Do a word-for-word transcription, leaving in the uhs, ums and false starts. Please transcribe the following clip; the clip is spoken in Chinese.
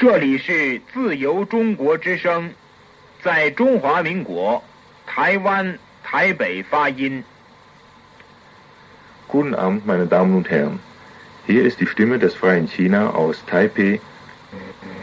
这里是自由中国之声，在中华民国台湾台北发音。 Guten Abend, meine Damen und Herren. Hier ist die Stimme des Freien China aus Taipei,